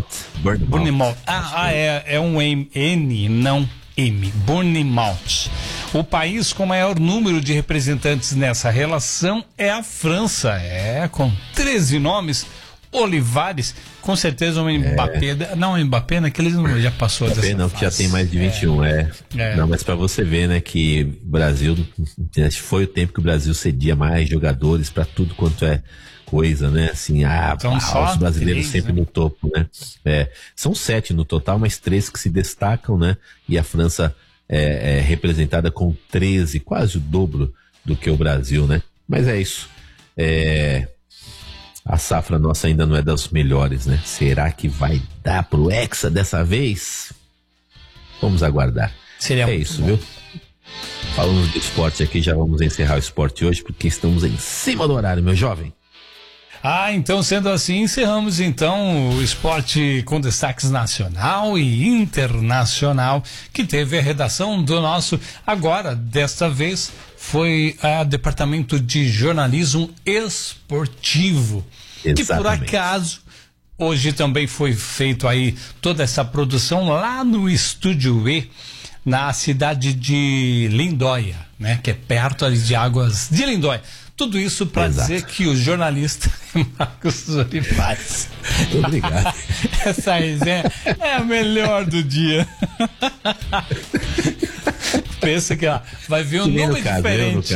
[SPEAKER 2] É um N, não M. Bournemouth. O país com maior número de representantes nessa relação é a França. Com 13 nomes. Olivares, com certeza o Mbappé. Não, o Mbappé naquele já passou
[SPEAKER 1] dessa não, fase. Já tem mais de 21. Não, mas para você ver, né, que o Brasil, foi o tempo que o Brasil cedia mais jogadores para tudo quanto é coisa, né? Assim, então, os brasileiros 3, sempre no topo, né? São 7 no total, mas 3 que se destacam, né? E a França é representada com 13, quase o dobro do que o Brasil, né? Mas é isso. A safra nossa ainda não é das melhores, né? Será que vai dar pro Hexa dessa vez? Vamos aguardar.
[SPEAKER 2] Seria
[SPEAKER 1] isso, viu? Falamos de esporte aqui, já vamos encerrar o esporte hoje, porque estamos em cima do horário, meu jovem.
[SPEAKER 2] Então, sendo assim, encerramos então o esporte com destaques nacional e internacional, que teve a redação do nosso, agora, desta vez, foi o Departamento de Jornalismo Esportivo. Exatamente. Que por acaso, hoje também foi feito aí toda essa produção lá no Estúdio E, na cidade de Lindóia, né? Que é perto ali de Águas de Lindóia. Tudo isso para dizer que o jornalista Marcos Olivares.
[SPEAKER 1] Muito obrigado.
[SPEAKER 2] Essa resenha é a melhor do dia. Pensa que vai ver um nome diferente.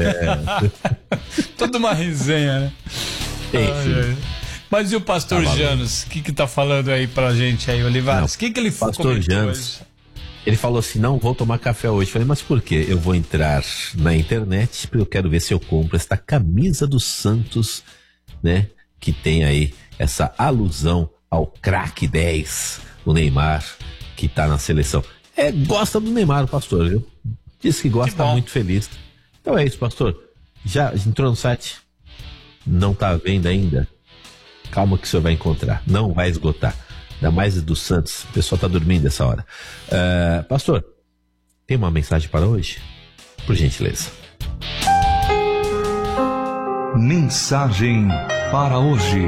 [SPEAKER 2] Toda uma resenha, né? Mas e o pastor Janos? O que tá falando aí pra gente aí, Olivares? O que ele falou?
[SPEAKER 1] Pastor Janos, ele falou assim: não vou tomar café hoje. Falei, mas por quê? Eu vou entrar na internet porque eu quero ver se eu compro esta camisa do Santos, né? Que tem aí essa alusão ao craque 10, o Neymar, que tá na seleção. Gosta do Neymar, o pastor, viu? Diz que gosta, tá muito feliz. Então é isso, pastor. Já entrou no site? Não tá à venda ainda? Calma que o senhor vai encontrar. Não vai esgotar. Ainda mais do Santos. O pessoal tá dormindo essa hora. Pastor, tem uma mensagem para hoje? Por gentileza.
[SPEAKER 4] Mensagem para hoje.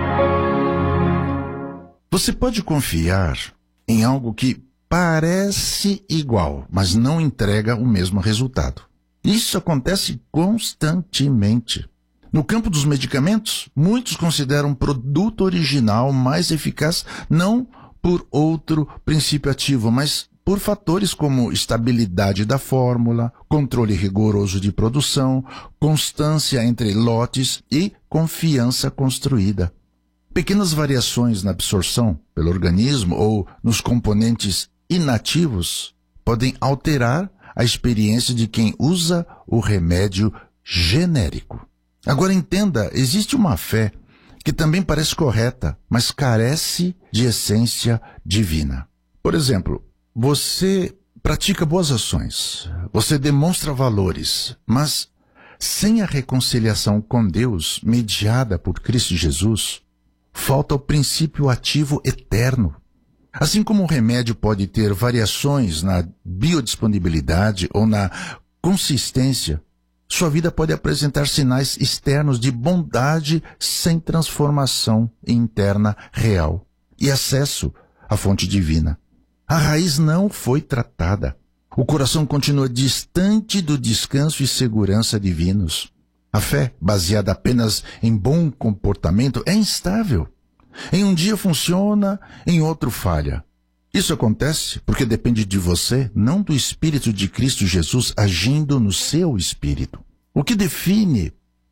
[SPEAKER 8] Você pode confiar em algo que parece igual, mas não entrega o mesmo resultado. Isso acontece constantemente. No campo dos medicamentos, muitos consideram um produto original mais eficaz não por outro princípio ativo, mas por fatores como estabilidade da fórmula, controle rigoroso de produção, constância entre lotes e confiança construída. Pequenas variações na absorção pelo organismo ou nos componentes inativos podem alterar a experiência de quem usa o remédio genérico. Agora entenda, existe uma fé que também parece correta, mas carece de essência divina. Por exemplo, você pratica boas ações, você demonstra valores, mas sem a reconciliação com Deus mediada por Cristo Jesus, falta o princípio ativo eterno. Assim como o remédio pode ter variações na biodisponibilidade ou na consistência, sua vida pode apresentar sinais externos de bondade sem transformação interna real e acesso à fonte divina. A raiz não foi tratada. O coração continua distante do descanso e segurança divinos. A fé, baseada apenas em bom comportamento, é instável. Em um dia funciona, em outro falha. Isso acontece porque depende de você, não do Espírito de Cristo Jesus agindo no seu espírito. O que define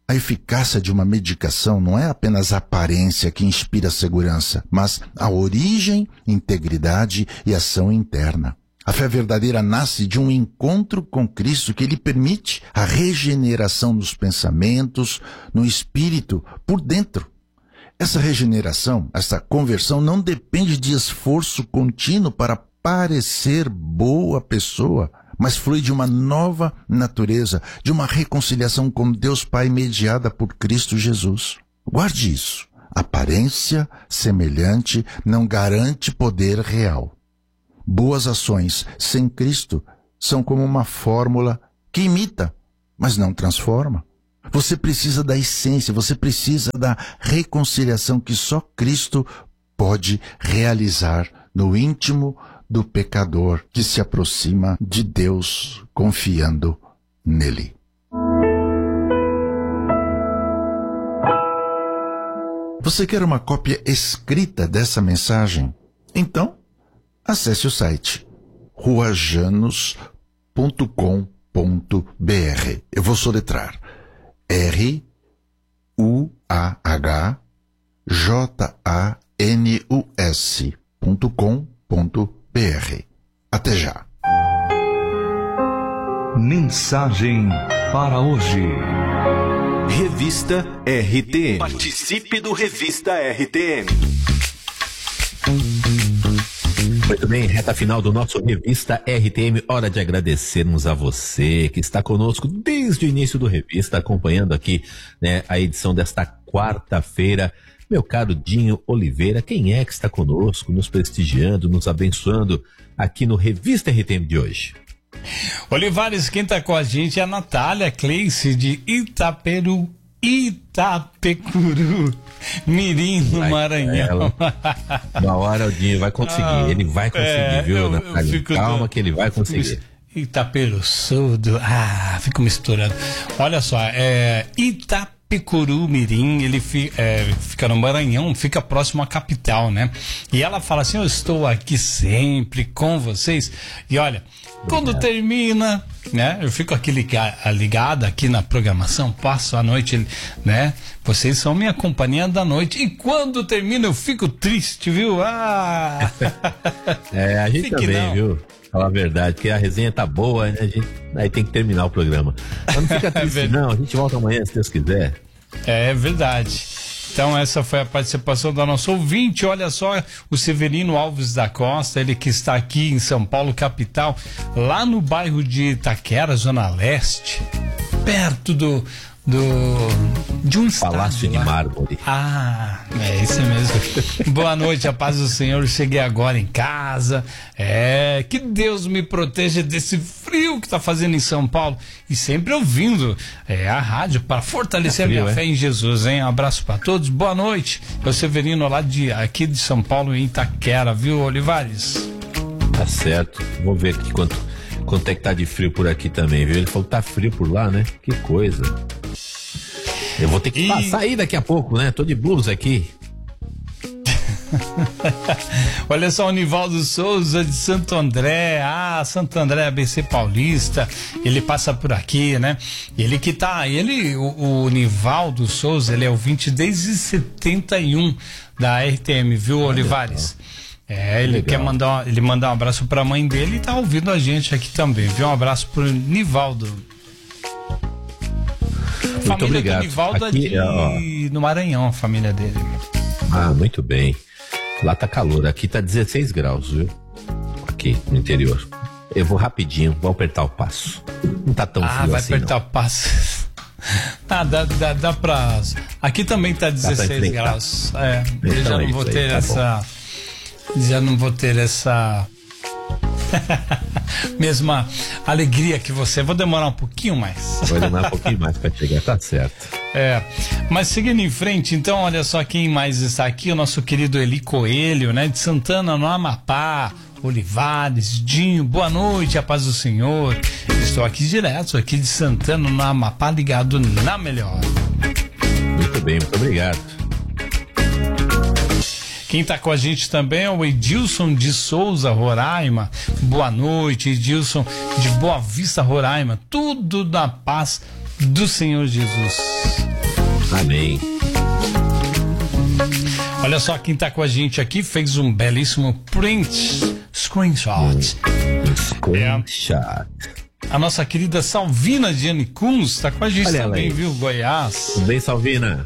[SPEAKER 8] A eficácia de uma medicação não é apenas a aparência que inspira segurança, mas a origem, integridade e ação interna. A fé verdadeira nasce de um encontro com Cristo que lhe permite a regeneração nos pensamentos, no espírito, por dentro. Essa regeneração, essa conversão não depende de esforço contínuo para parecer boa pessoa, mas flui de uma nova natureza, de uma reconciliação com Deus Pai mediada por Cristo Jesus. Guarde isso. Aparência semelhante não garante poder real. Boas ações sem Cristo são como uma fórmula que imita, mas não transforma. Você precisa da essência, você precisa da reconciliação que só Cristo pode realizar no íntimo do pecador que se aproxima de Deus confiando nele. Você quer uma cópia escrita dessa mensagem? Então, acesse o site ruajanos.com.br. Eu vou soletrar ruajanus.com.br. Até já.
[SPEAKER 4] Mensagem para hoje.
[SPEAKER 3] Revista RTM. Participe do Revista RTM.
[SPEAKER 1] Muito bem, reta final do nosso Revista RTM. Hora de agradecermos a você que está conosco desde o início do Revista, acompanhando aqui, né, a edição desta quarta-feira. Meu caro Dinho Oliveira, quem é que está conosco, nos prestigiando, nos abençoando aqui no Revista RTM de hoje?
[SPEAKER 2] Olivares, quem está com a gente é a Natália Cleice de Itapecuru, Mirim, no Maranhão.
[SPEAKER 1] Uma hora o Dinho vai conseguir, ele vai conseguir, viu, Natália? Calma que ele vai conseguir.
[SPEAKER 2] Itaperuçudo, fico misturando. Olha só, Itapecuru Mirim, ele fica no Maranhão, fica próximo à capital, né? E ela fala assim: eu estou aqui sempre com vocês. E olha, quando termina, né? Eu fico aqui ligado aqui na programação, passo a noite, né? Vocês são minha companhia da noite. E quando termina eu fico triste, viu? A
[SPEAKER 1] gente também, viu? Falar a verdade, porque a resenha tá boa, né? Aí tem que terminar o programa. Mas não fica triste, não. A gente volta amanhã, se Deus quiser.
[SPEAKER 2] É verdade. Então essa foi a participação da nossa ouvinte. Olha só, o Severino Alves da Costa, ele que está aqui em São Paulo, capital, lá no bairro de Itaquera, Zona Leste, perto de um
[SPEAKER 1] Palácio de Mármore.
[SPEAKER 2] É isso mesmo. Boa noite, a paz do Senhor. Cheguei agora em casa. Que Deus me proteja desse frio que tá fazendo em São Paulo. E sempre ouvindo a rádio para fortalecer a minha fé em Jesus, hein? Um abraço para todos. Boa noite. Eu Severino lá aqui de São Paulo, em Itaquera, viu, Olivares?
[SPEAKER 1] Tá certo. Vou ver aqui quanto é que tá de frio por aqui também, viu? Ele falou que tá frio por lá, né? Que coisa. Eu vou ter que sair daqui a pouco, né? Tô de blusa aqui.
[SPEAKER 2] Olha só, o Nivaldo Souza de Santo André. Santo André, ABC Paulista. Ele passa por aqui, né? Ele que tá. O Nivaldo Souza, ele é ouvinte desde 71 da RTM, viu, Olivares? Ele quer mandar um abraço pra mãe dele e tá ouvindo a gente aqui também, viu? Um abraço pro Nivaldo.
[SPEAKER 1] Muito obrigado.
[SPEAKER 2] Do Nivaldo aqui, no Maranhão, a família dele.
[SPEAKER 1] Muito bem. Lá tá calor, aqui tá 16 graus, viu? Aqui no interior. Eu vou rapidinho, vou apertar o passo. Não tá tão frio
[SPEAKER 2] vai
[SPEAKER 1] assim,
[SPEAKER 2] apertar o passo. Dá pra... Aqui também tá 16 graus. Eu já não vou ter essa... Já não vou ter essa... mesma alegria que você. Vou demorar um pouquinho mais.
[SPEAKER 1] Vou demorar um pouquinho mais pra chegar, tá certo.
[SPEAKER 2] Mas seguindo em frente, então, olha só quem mais está aqui, o nosso querido Eli Coelho, né, de Santana, no Amapá. Olivares, Dinho, boa noite, a paz do Senhor. Estou aqui direto, aqui de Santana, no Amapá, ligado na melhor.
[SPEAKER 1] Muito bem, muito obrigado.
[SPEAKER 2] Quem está com a gente também é o Edilson de Souza, Roraima. Boa noite, Edilson de Boa Vista, Roraima. Tudo na paz do Senhor Jesus.
[SPEAKER 1] Amém.
[SPEAKER 2] Olha só quem tá com a gente aqui, fez um belíssimo screenshot.
[SPEAKER 1] Screenshot.
[SPEAKER 2] A nossa querida Salvina Diane Kunz tá com a gente. Olha também, viu, Goiás.
[SPEAKER 1] Tudo bem, Salvina?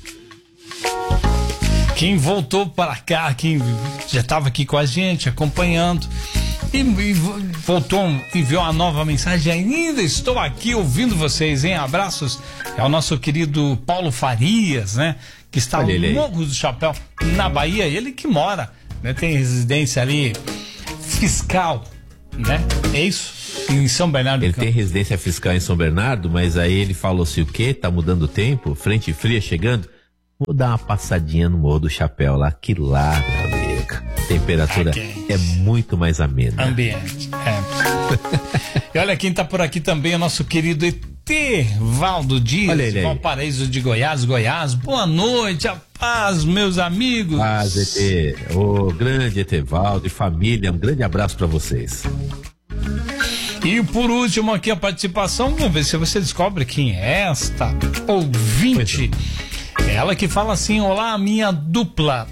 [SPEAKER 2] Quem voltou para cá, quem já estava aqui com a gente, acompanhando, e voltou, enviou uma nova mensagem. Ainda estou aqui ouvindo vocês, hein? Abraços. É o nosso querido Paulo Farias, né? Que está no Morro do Chapéu, na Bahia. Ele que mora, né? Tem residência ali fiscal, né? É isso? Em São Bernardo do
[SPEAKER 1] Ele
[SPEAKER 2] Campo.
[SPEAKER 1] tem residência fiscal em São Bernardo, mas aí ele falou assim: o quê? Tá mudando o tempo? Frente fria chegando? Vou dar uma passadinha no Morro do Chapéu lá, que lá, meu amigo, a temperatura é muito mais amena.
[SPEAKER 2] Ambiente, E olha quem tá por aqui também, é o nosso querido Etevaldo Dias, Valparaíso de Goiás. Boa noite, a paz, meus amigos.
[SPEAKER 1] Paz, ET, o grande Etevaldo e família, um grande abraço pra vocês.
[SPEAKER 2] E por último aqui a participação, vamos ver se você descobre quem é esta ouvinte. Ela que fala assim: olá, minha dupla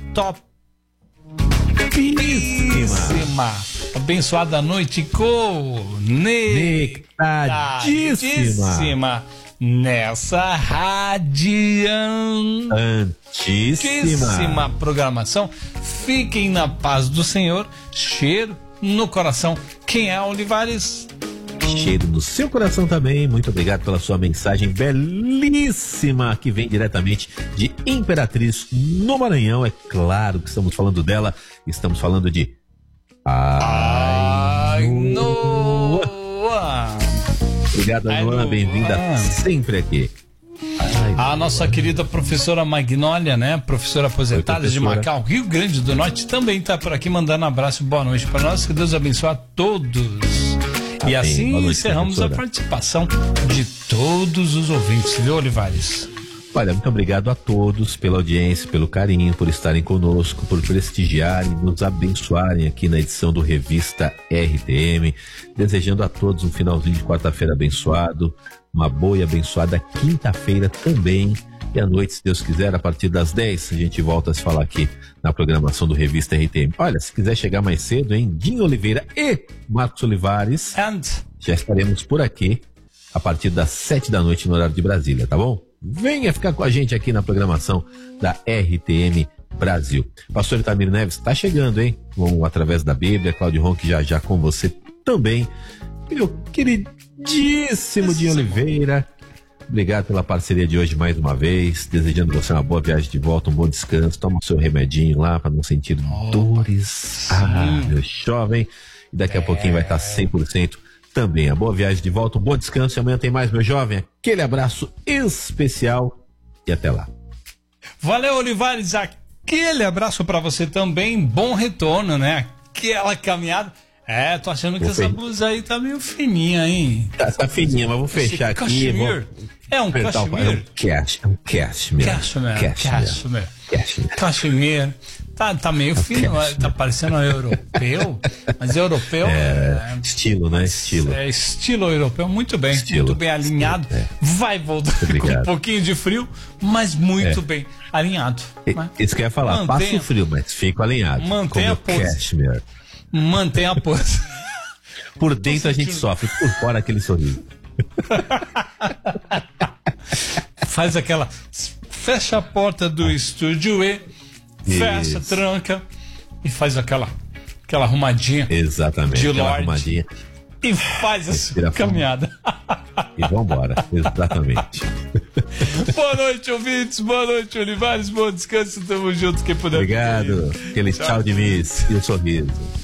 [SPEAKER 2] topíssima, abençoada noite conectadíssima nessa radiantíssima programação. Fiquem na paz do Senhor, cheiro no coração. Quem é Olivares?
[SPEAKER 1] Cheiro no seu coração também. Muito obrigado pela sua mensagem belíssima, que vem diretamente de Imperatriz, no Maranhão. É claro que estamos falando dela. Estamos falando de Ainoa. Obrigado, Ainoa. Bem-vinda sempre aqui.
[SPEAKER 2] A nossa querida professora Magnólia, né? Professora aposentada de Macau, Rio Grande do Norte, também está por aqui mandando um abraço e boa noite para nós. Que Deus abençoe a todos. E assim noite, encerramos professora. A participação de todos os ouvintes, viu, Olivares?
[SPEAKER 1] Olha, muito obrigado a todos pela audiência, pelo carinho, por estarem conosco, por prestigiarem, nos abençoarem aqui na edição do Revista RTM. Desejando a todos um finalzinho de quarta-feira abençoado, uma boa e abençoada quinta-feira também. E à noite, se Deus quiser, a partir das 10, a gente volta a se falar aqui na programação do Revista RTM. Olha, se quiser chegar mais cedo, hein? Dinho Oliveira e Marcos Olivares. Já estaremos por aqui a partir das 7 da noite no horário de Brasília, tá bom? Venha ficar com a gente aqui na programação da RTM Brasil. Pastor Itamir Neves está chegando, hein? Vamos através da Bíblia. Cláudio Ronque já com você também. Meu queridíssimo Dinho Oliveira. Obrigado pela parceria de hoje mais uma vez. Desejando você uma boa viagem de volta, um bom descanso. Toma o seu remedinho lá para não sentir dores. Meu jovem. E daqui a pouquinho vai estar 100% também. A boa viagem de volta, um bom descanso. E amanhã tem mais, meu jovem. Aquele abraço especial e até lá.
[SPEAKER 2] Valeu, Olivares. Aquele abraço para você também. Bom retorno, né? Aquela caminhada. Tô achando que essa blusa aí tá meio fininha, hein?
[SPEAKER 1] Tá fininha, mas vou fechar aqui.
[SPEAKER 2] Cachemir. É um cachemir?
[SPEAKER 1] É um cashmere.
[SPEAKER 2] Cachemir. Tá meio fino, tá parecendo um europeu, mas europeu
[SPEAKER 1] estilo, né? Estilo.
[SPEAKER 2] É estilo europeu, muito bem, muito bem alinhado. Vai voltar com um pouquinho de frio, mas muito bem alinhado.
[SPEAKER 1] Isso que eu ia falar, passa o frio, mas fico alinhado.
[SPEAKER 2] Mantenha a pose. Mantenha a pose.
[SPEAKER 1] Por dentro a gente sofre, por fora aquele sorriso.
[SPEAKER 2] Faz aquela... Fecha a porta do estúdio E, fecha, tranca e faz aquela arrumadinha.
[SPEAKER 1] Exatamente, aquela
[SPEAKER 2] arrumadinha. E faz essa caminhada.
[SPEAKER 1] E vambora, exatamente.
[SPEAKER 2] Boa noite, ouvintes. Boa noite, Olivares. Bom descanso. Tamo junto. Quem puder.
[SPEAKER 1] Obrigado. Aquele tchau de miss e o sorriso.